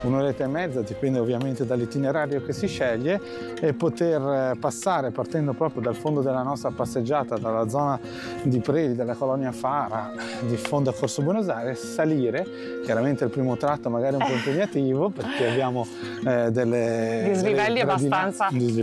un'oretta e mezza, dipende ovviamente dall'itinerario che si sceglie, e poter passare partendo proprio dal fondo della nostra passeggiata, dalla zona di Preli, della colonia Fara, di fondo a Corso Buenos Aires, salire. Chiaramente il primo tratto magari un po' impegnativo perché abbiamo delle dislivelli abbastanza